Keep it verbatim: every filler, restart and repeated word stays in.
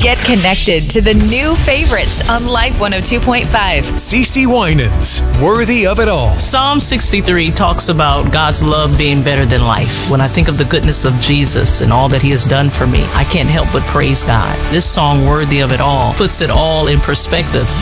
Get connected to the new favorites on Life one oh two point five. CeCe Winans, Worthy of It All. Psalm sixty-three talks about God's love being better than life. When I think of the goodness of Jesus and all that he has done for me, I can't help but praise God. This song, Worthy of It All, puts it all in perspective.